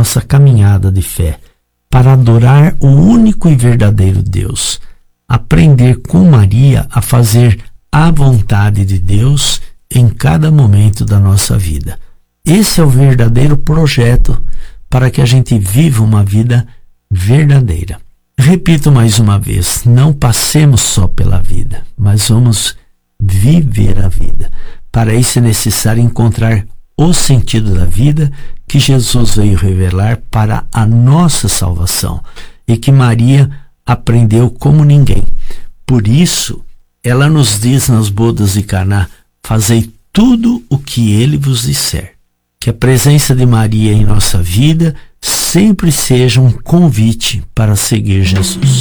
nossa caminhada de fé, para adorar o único e verdadeiro Deus. Aprender com Maria a fazer a vontade de Deus em cada momento da nossa vida. Esse é o verdadeiro projeto para que a gente viva uma vida verdadeira. Repito mais uma vez, não passemos só pela vida, mas vamos viver a vida. Para isso é necessário encontrar o sentido da vida que Jesus veio revelar para a nossa salvação e que Maria aprendeu como ninguém. Por isso, ela nos diz nas bodas de Caná: fazei tudo o que ele vos disser. Que a presença de Maria em nossa vida sempre seja um convite para seguir Jesus.